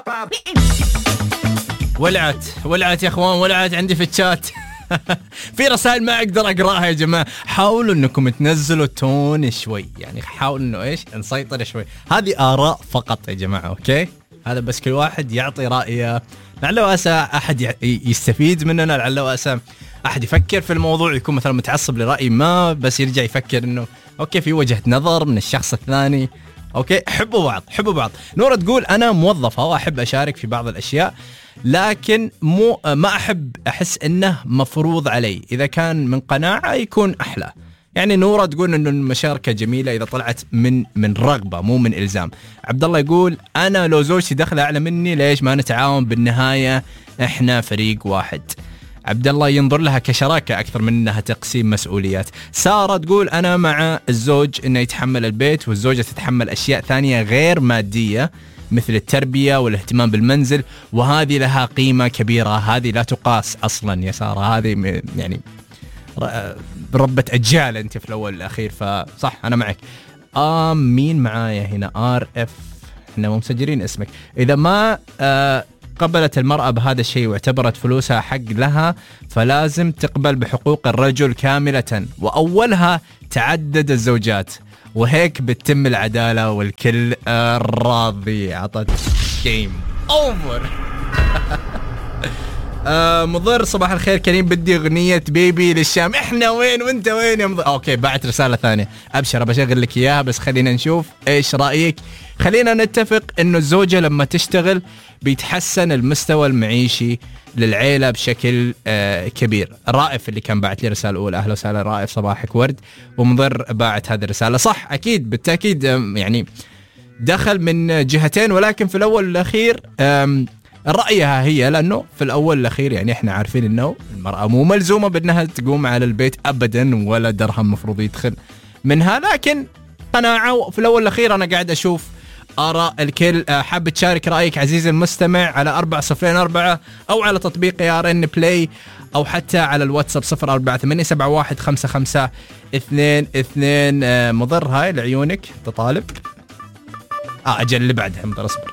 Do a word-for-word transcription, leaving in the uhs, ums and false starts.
ولعت ولعت يا اخوان، ولعت عندي في الشات. في رسائل ما اقدر اقراها يا جماعه. حاولوا انكم تنزلوا تون شوي، يعني حاولوا انه ايش نسيطر شوي. هذه اراء فقط يا جماعه، اوكي؟ هذا بس كل واحد يعطي رايه، لعل وعسى احد يستفيد مننا، لعل وعسى احد يفكر في الموضوع، يكون مثلا متعصب لراي ما بس يرجع يفكر انه اوكي في وجهه نظر من الشخص الثاني. اوكي، حبوا بعض حبوا بعض. نورة تقول انا موظفه واحب اشارك في بعض الاشياء، لكن مو ما احب احس انه مفروض علي، اذا كان من قناعه يكون احلى. يعني نورة تقول انه المشاركه جميله اذا طلعت من من رغبه مو من الزام. عبد الله يقول انا لو زوجتي دخله اعلى مني ليش ما نتعاون، بالنهايه احنا فريق واحد. عبد الله ينظر لها كشراكه اكثر من انها تقسيم مسؤوليات. ساره تقول انا مع الزوج انه يتحمل البيت والزوجه تتحمل اشياء ثانيه غير ماديه مثل التربيه والاهتمام بالمنزل، وهذه لها قيمه كبيره، هذه لا تقاس اصلا يا ساره، هذه يعني ربة اجيال انت في الاول والاخير، فصح انا معك. آه مين معايا هنا؟ ار اف، احنا مو مسجلين اسمك. اذا ما آه قبلت المرأة بهذا الشيء واعتبرت فلوسها حق لها، فلازم تقبل بحقوق الرجل كاملة، وأولها تعدد الزوجات، وهيك بتتم العدالة والكل راضي. عطت جيم أوفر. آه مضر صباح الخير كريم، بدي أغنية بيبي للشام. إحنا وين وإنت وين يا مضر؟ أوكي بعت رسالة ثانية، أبشر بشغل لك إياها، بس خلينا نشوف إيش رأيك. خلينا نتفق إنه الزوجة لما تشتغل بيتحسن المستوى المعيشي للعيلة بشكل آه كبير. رائف اللي كان بعت لي رسالة أولى، أهلا وسهلا رائف، صباحك ورد. ومضر باعت هذه الرسالة، صح أكيد بالتأكيد، يعني دخل من جهتين، ولكن في الأول والأخير رأيها هي، لأنه في الأول والأخير يعني إحنا عارفين إنه المرأة مو ملزومة بأنها تقوم على البيت أبدا، ولا درهم مفروض يدخل منها، لكن قناعة. وفي الأول والأخير أنا قاعد أشوف آراء الكل. حاب تشارك رأيك عزيزي المستمع على أربعة صفرين أربعة، أو على تطبيق يار إن بلاي، أو حتى على الواتساب صفر أربعة ثمانية سبعة واحد خمسة خمسة اثنين اثنين. مضر هاي لعيونك تطالب. آه أجل اللي بعدها مضر، اصبر.